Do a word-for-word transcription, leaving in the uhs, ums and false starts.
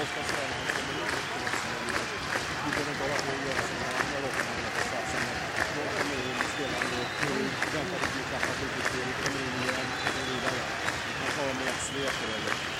första så är det han kommer in till oss. Vi behöver bara ha att göra som andra låtarna på platsen. Då kommer in spelaren och väntar tills vi klappar till till kommer in igen och vidare. Man tar med ett svep över.